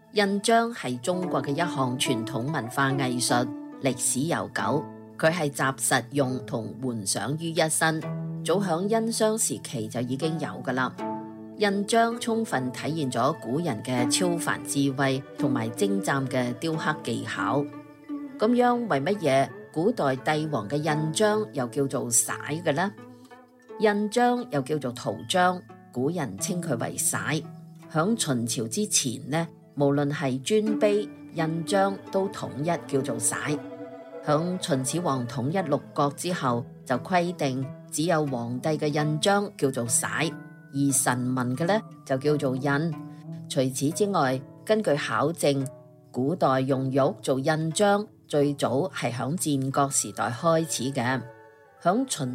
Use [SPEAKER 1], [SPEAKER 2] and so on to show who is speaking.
[SPEAKER 1] 印章係中國嘅一項傳統文化藝術，歷史悠久。佢係集實用同玩想於一身，早響殷商時期就已經有㗎喇。印章充分體現咗古人嘅超凡智慧同埋精湛嘅雕刻技巧。咁樣為乜嘢古代帝王嘅印章又叫做璽嘅呢？印章又叫做圖章，古人稱佢為璽。響秦朝之前呢，無論係尊卑印章都統一叫做璽。響秦始皇統一六國之後，就規定只有皇帝嘅印章叫做璽，而臣民嘅呢就叫做印。除此之外，根據考證，古代用玉做印章最早係響戰國時代開始嘅。響秦